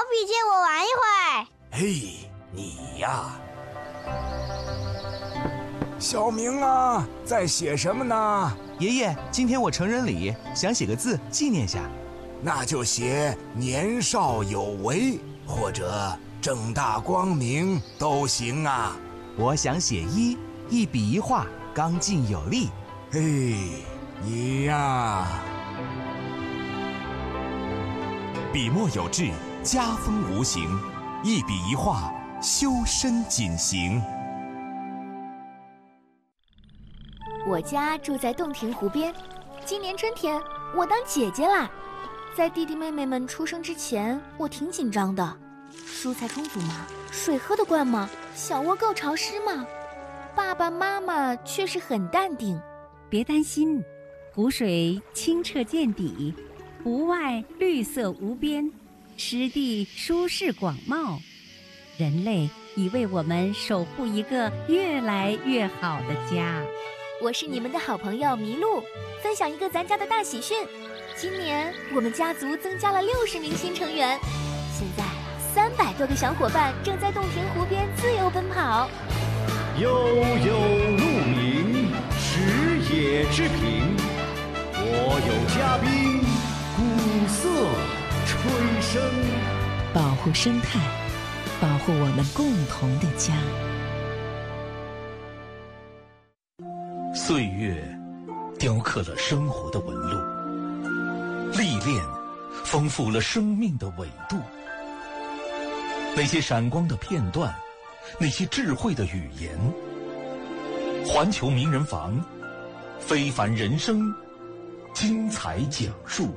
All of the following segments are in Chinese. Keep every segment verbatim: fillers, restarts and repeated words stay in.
比借我玩一会儿。 嘿，你呀，小明啊，在写什么呢？ 爷爷，今天我成人礼，想写个字纪念下。 那就写年少有为，或者正大光明都行啊。 我想写一，一笔一画，刚劲有力。 嘿，你呀， 笔墨有致，家风无形，一笔一画，修身谨行。 我家住在洞庭湖边，今年春天我当姐姐啦。在弟弟妹妹们出生之前，我挺紧张的。蔬菜充足吗？水喝得惯吗？小窝够潮湿吗？爸爸妈妈却是很淡定。 别担心，湖水清澈见底，湖外绿色无边，湿地舒适广袤。人类已为我们守护一个越来越好的家。 我是你们的好朋友麋鹿，分享一个咱家的大喜讯。今年我们家族增加了六十名新成员，现在三百多个小伙伴正在洞庭湖边自由奔跑。 悠悠鹿鸣，食野之苹。我有嘉宾，鼓瑟吹笙。 保护生态，保护我们共同的家。 岁月雕刻了生活的纹路，历练丰富了生命的纬度。那些闪光的片段，那些智慧的语言，环球名人房，非凡人生，精彩讲述。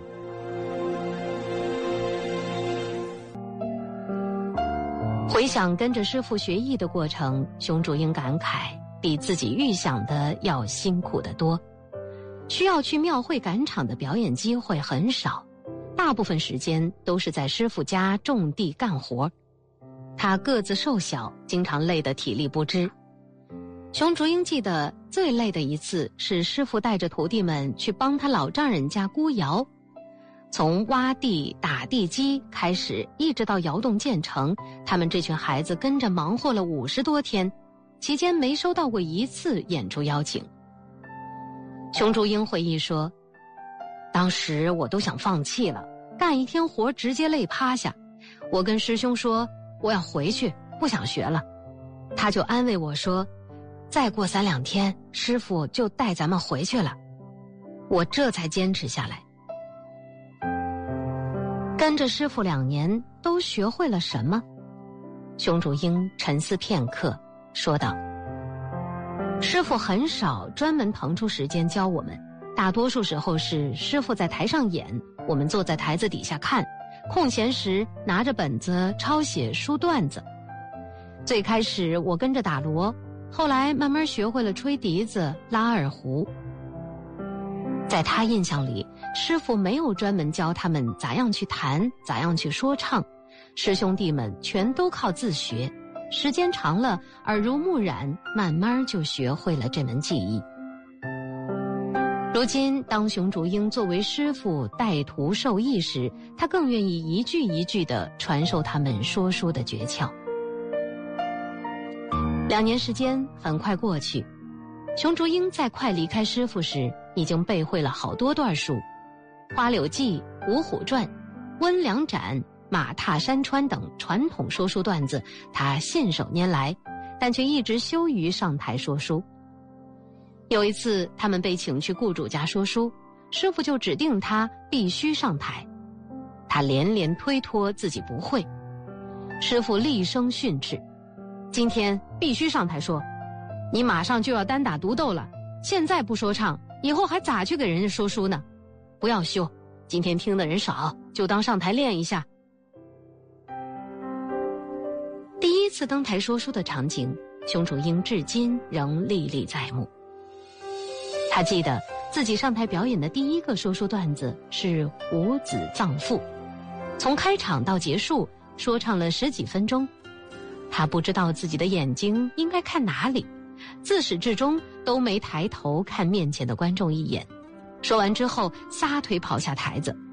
回想跟着师父学艺的过程，熊竹英感慨，比自己预想的要辛苦得多。需要去庙会赶场的表演机会很少，大部分时间都是在师父家种地干活。他个子瘦小，经常累得体力不支。熊竹英记得最累的一次是师父带着徒弟们去帮他老丈人家估窑，从挖地打地基开始，一直到窑洞建成，他们这群孩子跟着忙活了五十多天，期间没收到过一次演出邀请。熊竹英回忆说，当时我都想放弃了，干一天活直接累趴下。我跟师兄说我要回去，不想学了。他就安慰我说，再过三两天师父就带咱们回去了。我这才坚持下来。跟着师父两年，都学会了什么？熊竹英沉思片刻，说道，师父很少专门腾出时间教我们，大多数时候是师父在台上演，我们坐在台子底下看，空闲时拿着本子抄写书段子。最开始我跟着打锣，后来慢慢学会了吹笛子、拉二胡。在他印象里，师父没有专门教他们咋样去弹，咋样去说唱，师兄弟们全都靠自学，时间长了，耳濡目染，慢慢就学会了这门技艺。如今当熊竹英作为师父带徒授艺时，他更愿意一句一句地传授他们说书的诀窍。两年时间很快过去，熊竹英在快离开师父时，已经背会了好多段书，花柳记、五虎传、温良斩、马踏山川等传统说书段子，他信手拈来，但却一直羞于上台说书。有一次他们被请去雇主家说书，师父就指定他必须上台，他连连推脱自己不会。师父厉声训斥，今天必须上台说，你马上就要单打独斗了，现在不说唱，以后还咋去给人家说书呢？不要羞，今天听的人少，就当上台练一下。第一次登台说书的场景，熊竹英至今仍历历在目。他记得自己上台表演的第一个说书段子是五子葬父，从开场到结束说唱了十几分钟。他不知道自己的眼睛应该看哪里，自始至终都没抬头看面前的观众一眼。说完之后撒腿跑下台子，